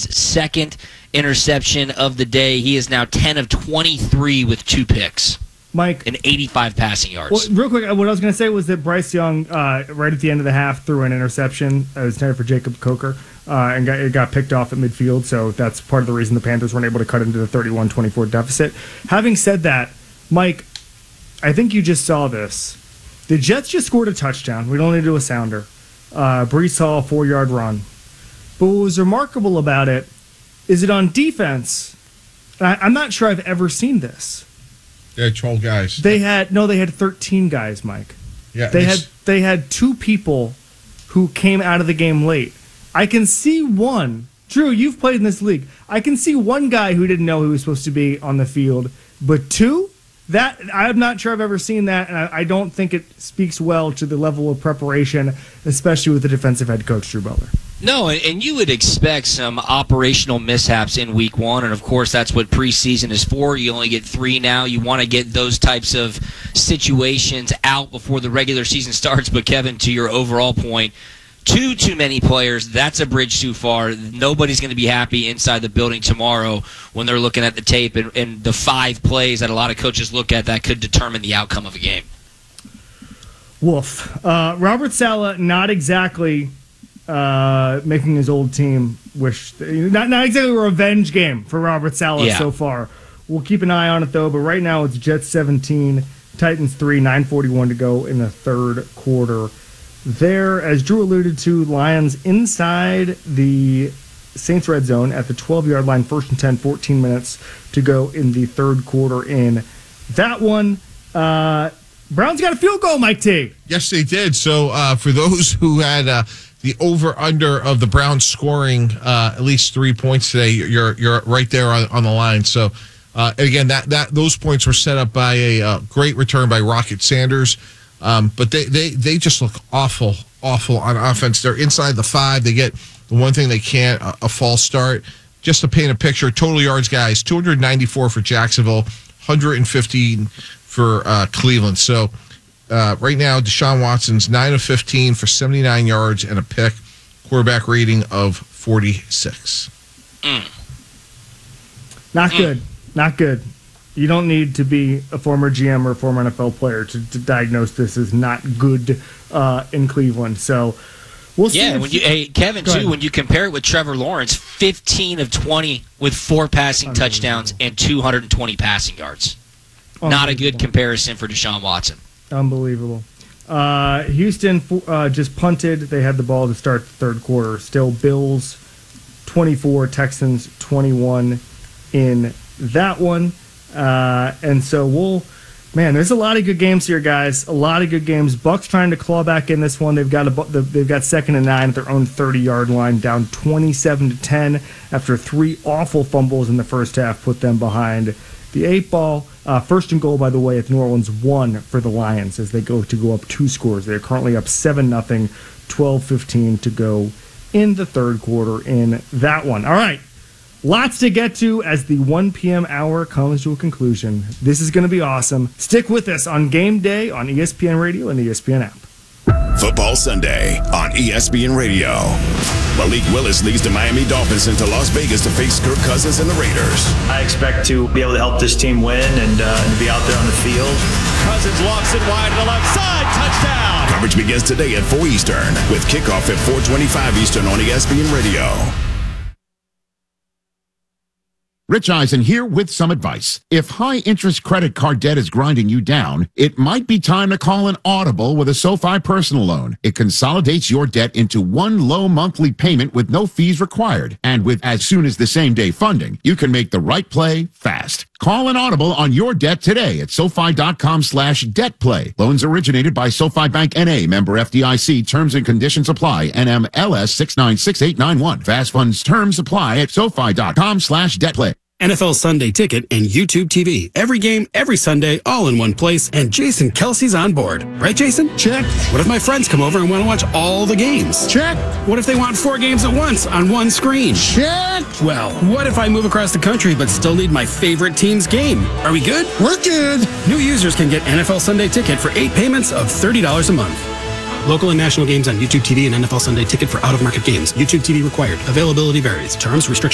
second interception of the day. He is now 10 of 23 with 2 picks. Mike. And 85 passing yards. Well, real quick, what I was going to say was that Bryce Young, right at the end of the half, threw an interception. It was intended for Jacob Coker, and it got picked off at midfield, so that's part of the reason the Panthers weren't able to cut into the 31-24 deficit. Having said that, Mike, I think you just saw this. The Jets just scored a touchdown. We don't need to do a sounder. Breece Hall, 4-yard run. But what was remarkable about it is it on defense. I'm not sure I've ever seen this. They had 12 guys. They had 13 guys, Mike. Yeah, they had 2 people who came out of the game late. I can see one. Drew, you've played in this league. I can see one guy who didn't know he was supposed to be on the field, but 2? That I'm not sure I've ever seen that, and I don't think it speaks well to the level of preparation, especially with the defensive head coach, Drew Butler. No, and you would expect some operational mishaps in week 1, and of course that's what preseason is for. You only get 3 now. You want to get those types of situations out before the regular season starts. But Kevin, to your overall point, too many players, that's a bridge too far. Nobody's going to be happy inside the building tomorrow when they're looking at the tape and the 5 plays that a lot of coaches look at that could determine the outcome of a game. Woof. Robert Saleh, not exactly making his old team wish. Not exactly a revenge game for Robert Saleh so far. We'll keep an eye on it, though. But right now it's Jets 17, Titans 3, 9:41 to go in the third quarter. There, as Drew alluded to, Lions inside the Saints red zone at the 12-yard line, 1st and 10, 14 minutes to go in the third quarter in that one. Browns got a field goal, Mike T. Yes, they did. So for those who had the over-under of the Browns scoring at least 3 points today, you're right there on the line. So, again, that those points were set up by a great return by Rocket Sanders. But they just look awful on offense. They're inside the 5. They get the one thing they can't, a false start. Just to paint a picture, total yards, guys, 294 for Jacksonville, 115 for Cleveland. So right now, Deshaun Watson's 9 of 15 for 79 yards and a pick, quarterback rating of 46. Not good. Not good. You don't need to be a former GM or a former NFL player to diagnose this as not good in Cleveland. So we'll see. Yeah, Kevin, too, when you compare it with Trevor Lawrence, 15 of 20 with 4 passing touchdowns and 220 passing yards. Not a good comparison for Deshaun Watson. Unbelievable. Houston just punted. They had the ball to start the third quarter. Still Bills 24, Texans 21 in that one. And so there's a lot of good games here, guys. A lot of good games. Bucks trying to claw back in this one. They've got 2nd and 9 at their own 30-yard line, down 27-10 after 3 awful fumbles in the first half, put them behind the 8 ball. First and goal, by the way, at New Orleans 1 for the Lions as they go up 2 scores. They're currently up 7-0, 12:15 to go in the third quarter in that one. All right. Lots to get to as the 1 p.m. hour comes to a conclusion. This is going to be awesome. Stick with us on Game Day on ESPN Radio and the ESPN app. Football Sunday on ESPN Radio. Malik Willis leads the Miami Dolphins into Las Vegas to face Kirk Cousins and the Raiders. I expect to be able to help this team win and be out there on the field. Cousins lofts it wide to the left side. Touchdown. Coverage begins today at 4 Eastern with kickoff at 4:25 Eastern on ESPN Radio. Rich Eisen here with some advice. If high-interest credit card debt is grinding you down, it might be time to call an Audible with a SoFi personal loan. It consolidates your debt into one low monthly payment with no fees required. And with as soon as the same-day funding, you can make the right play fast. Call an Audible on your debt today at SoFi.com/debtplay. Loans originated by SoFi Bank N.A., member FDIC. Terms and conditions apply. NMLS 696891. Fast funds terms apply at SoFi.com/debtplay. NFL Sunday Ticket and YouTube TV. Every game, every Sunday, all in one place. And Jason Kelsey's on board. Right, Jason? Check. What if my friends come over and want to watch all the games? Check. What if they want 4 games at once on one screen? Check. Well, what if I move across the country but still need my favorite team's game? Are we good? We're good. New users can get NFL Sunday Ticket for 8 payments of $30 a month. Local and national games on YouTube TV and NFL Sunday Ticket for out-of-market games. YouTube TV required. Availability varies. Terms, restrictions.